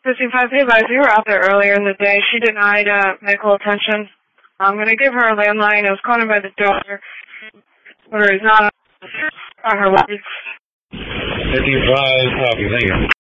55 Hey guys, you were out there earlier in the day. She denied medical attention. I'm going to give her a landline. I was calling her by the door. But it's not on her way. 55, copy, thank you.